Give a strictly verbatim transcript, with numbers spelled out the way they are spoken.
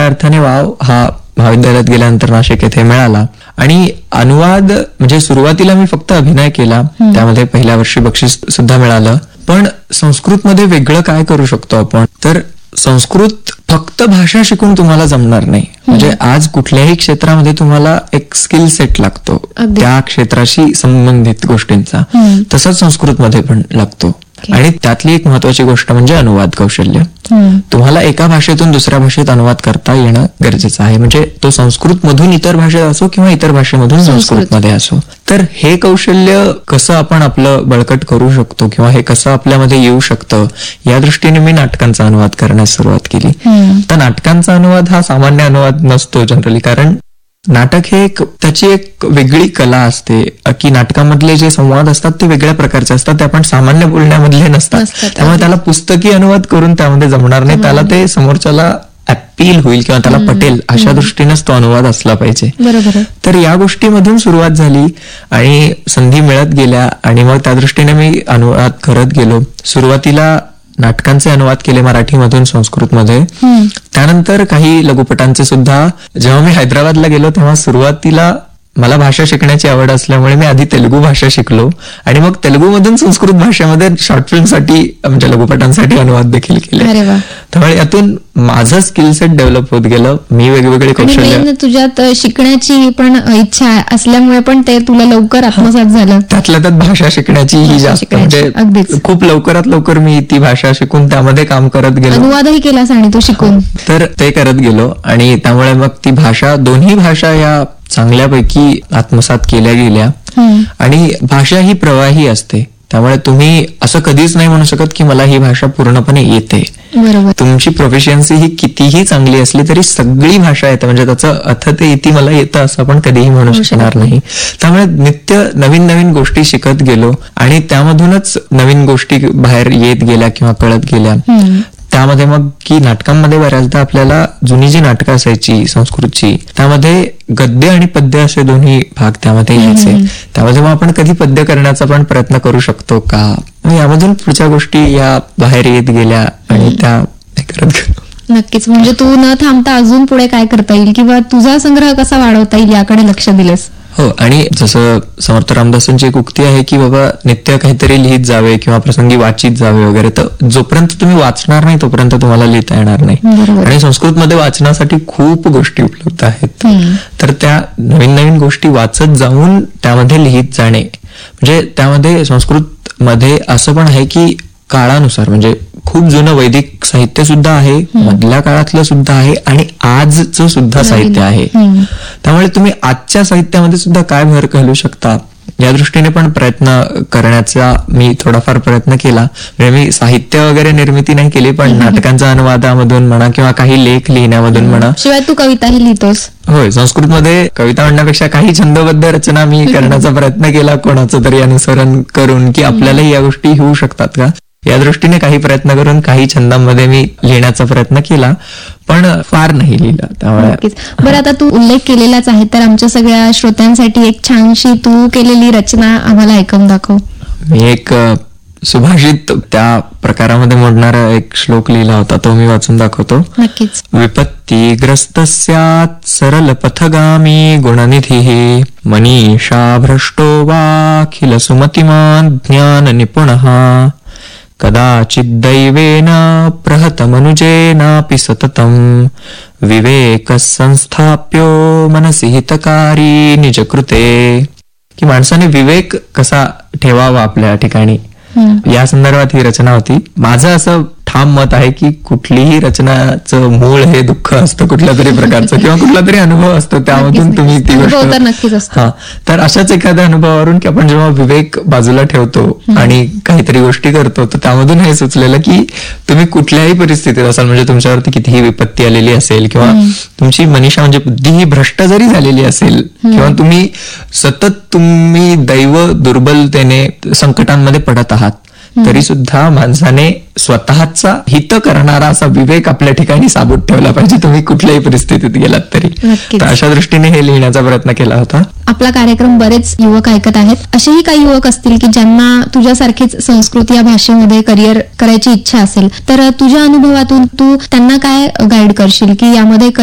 खऱ्या अर्थाने वाव हा महाविद्यालयात गेल्यानंतर नाशिक येथे मिळाला. आणि अनुवाद म्हणजे सुरुवातीला मी फक्त अभिनय केला, त्यामध्ये पहिल्या वर्षी बक्षीस सुद्धा मिळालं. पण संस्कृतमध्ये वेगळं काय करू शकतो आपण, तर संस्कृत फक्त भाषा शिकून तुम्हाला जमणार नाही. म्हणजे आज कुठल्याही क्षेत्रामध्ये तुम्हाला एक स्किल सेट लागतो त्या क्षेत्राशी संबंधित गोष्टींचा, तसंच संस्कृतमध्ये पण लागतो. आणि त्यातली एक महत्वाची गोष्ट म्हणजे अनुवाद कौशल्य. तुम्हाला एका भाषेतून दुसऱ्या भाषेत अनुवाद करता येणं गरजेचं आहे. म्हणजे तो संस्कृत मधून इतर भाषेत असो किंवा इतर भाषेमधून संस्कृतमध्ये असो. तर हे कौशल्य कसं आपण आपलं बळकट करू शकतो किंवा हे कसं आपल्यामध्ये येऊ शकतं, या दृष्टीने मी नाटकांचा अनुवाद करण्यास सुरुवात केली. तर नाटकांचा अनुवाद हा सामान्य अनुवाद नसतो जनरली, कारण नाटक हे एक त्याची एक वेगळी कला असते की नाटकामधले जे संवाद असतात ते वेगळ्या प्रकारचे असतात, ते आपण सामान्य बोलण्यामधले नसतात. त्यामुळे त्याला पुस्तकी अनुवाद करून त्यामध्ये जमणार नाही. त्याला ते समोरच्याला अपील होईल किंवा त्याला पटेल अशा दृष्टीनेच तो अनुवाद असला पाहिजे. तर या गोष्टीमधून सुरुवात झाली आणि संधी मिळत गेल्या आणि मग त्या दृष्टीने मी अनुवाद करत गेलो. सुरुवातीला नाटकांचे अनुवाद केले मराठीमधून संस्कृतमध्ये, त्यानंतर काही लघुपटांचे सुद्धा. जेव्हा मी हैदराबादला गेलो तेव्हा सुरुवातीला मला भाषा शिकण्याची आवड असल्यामुळे मी आधी तेलुगू भाषा शिकलो आणि मग तेलुगूमधून संस्कृत भाषेमध्ये शॉर्ट फिल्मसाठी म्हणजे लघुपटांसाठी अनुवाद देखील केले. त्यामुळे यातून माझं स्किल सेट डेव्हलप होत गेलं. मी वेगवेगळे कौशल्य, तुझ्यात शिकण्याची पण इच्छा असल्यामुळे पण ते तुला लवकर आत्मसात झालं. त्यातल्या त्यात भाषा शिकण्याची ही जास्त म्हणजे खूप लवकरात लवकर मी ती भाषा शिकून त्यामध्ये काम करत गेलो. अनुवादही केलास आणि तो शिकून तर ते करत गेलो आणि त्यामुळे मग ती भाषा, दोन्ही भाषा या चांगल्यापैकी आत्मसात केल्या गेल्या. आणि भाषा ही प्रवाही असते, त्यामुळे तुम्ही असं कधीच नाही म्हणू शकत की मला ही भाषा पूर्णपणे येते. तुमची प्रोफिशियन्सी ही कितीही चांगली असली तरी सगळी भाषा येते, म्हणजे त्याचं अर्थ ते इति मला येतं असं आपण कधीही म्हणू शकणार नाही. त्यामुळे नित्य नवीन नवीन गोष्टी शिकत गेलो आणि त्यामधूनच नवीन गोष्टी बाहेर येत गेल्या किंवा कळत गेल्या. त्यामध्ये मग की नाटकांमध्ये बऱ्याचदा आपल्याला जुनी जी नाटकं असायची संस्कृतची, त्यामध्ये गद्य आणि पद्य असे दोन्ही भाग त्यामध्ये यायचे. त्यामध्ये मग आपण कधी पद्य करण्याचा पण प्रयत्न करू शकतो का, यामधून पुढच्या गोष्टी या बाहेर येत गेल्या आणि त्या करत गेलो. नक्कीच. म्हणजे तू न थांबता अजून पुढे काय करता येईल किंवा तुझा संग्रह कसा वाढवता येईल याकडे लक्ष दिलंस. हो, आणि जसं समर्थ रामदासांची एक उक्ती आहे की बाबा नित्य काहीतरी लिहित जावे किंवा प्रसंगी वाचित जावे वगैरे. तर जोपर्यंत तुम्ही वाचणार नाही तोपर्यंत तुम्हाला लिहिता येणार नाही. आणि संस्कृतमध्ये वाचनासाठी खूप गोष्टी उपलब्ध आहेत. तर त्या नवीन नवीन गोष्टी वाचत जाऊन त्यामध्ये लिहित जाणे, म्हणजे त्यामध्ये संस्कृत मध्ये असं पण आहे की काळानुसार म्हणजे खूप जुनं वैदिक साहित्य सुद्धा आहे, मधल्या काळातलं सुद्धा आहे आणि आजचं सुद्धा साहित्य आहे. त्यामुळे तुम्ही आजच्या साहित्यामध्ये सुद्धा काय भर घालू शकता या दृष्टीने पण प्रयत्न करण्याचा मी थोडाफार प्रयत्न केला. म्हणजे मी साहित्य वगैरे निर्मिती नाही केली, पण नाटकांच्या अनुवादामधून म्हणा किंवा काही लेख लिहिण्यामधून म्हणा. शिवाय तू कविताही लिहितोस. होय, संस्कृतमध्ये कविता म्हणण्यापेक्षा काही छंदबद्ध रचना मी करण्याचा प्रयत्न केला, कोणाचं तरी अनुसरण करून की आपल्यालाही या गोष्टी होऊ शकतात का या दृष्टीने काही प्रयत्न करून काही छंदांमध्ये मी लिहिण्याचा प्रयत्न केला, पण फार नाही लिहिला. त्यामुळे बरं, आता तू उल्लेख केलेलाच आहे तर आमच्या सगळ्या श्रोत्यांसाठी एक छानशी तू केलेली रचना आम्हाला ऐकून दाखव. मी एक सुभाषित त्या प्रकारामध्ये मोडणारा एक श्लोक लिहिला होता, तो मी वाचून दाखवतो. नक्कीच. विपत्तिग्रस्त स्यात् सरल पथगामी गुणनिधी मनीषा भ्रष्टो वाखिल सुमतिमान् ज्ञान निपुणः कदाचित् दैवेन प्रहतमनुजेनापि सततं विवेकः संस्थाप्यो मनसि हितकारी निजकृते. की माणसाने विवेक कसा ठेवावा आपल्या ठिकाणी या संदर्भात ही रचना होती. माझं असं ठाम मत आहे की कुठलीही रचनाचं मूळ हे दुःख असतं कुठल्या तरी प्रकारचं किंवा कुठला तरी अनुभव असतो, त्यामधून तुम्ही ती गोष्ट. हा, तर अशाच एखाद्या अनुभवावरून की आपण जेव्हा विवेक बाजूला ठेवतो आणि काहीतरी गोष्टी करतो, तर त्यामधून हे सुचलेलं की तुम्ही कुठल्याही परिस्थितीत असाल, म्हणजे तुमच्यावरती कितीही विपत्ती आलेली असेल किंवा तुमची मनीषा म्हणजे बुद्धी ही भ्रष्ट जरी झालेली असेल किंवा तुम्ही सतत तुम्ही दैव दुर्बलतेने संकटांमध्ये पडत आहात, तरी सुद्धा माणसाने स्वतःचा हित करणारा असा विवेक आपल्या ठिकाणी साबूत ठेवला पाहिजे, तुम्ही कुठल्याही परिस्थितीत गेलात तरी. तर अशा दृष्टीने हे लिहिण्याचा प्रयत्न केला होता. आपला कार्यक्रम बरेच युवक ऐकत आहेत. असेही काही युवक असतील की ज्यांना तुझ्यासारखीच संस्कृत या भाषेमध्ये करिअर करायची इच्छा असेल, तर तुझ्या अनुभवातून तू त्यांना काय गाईड करशील की यामध्ये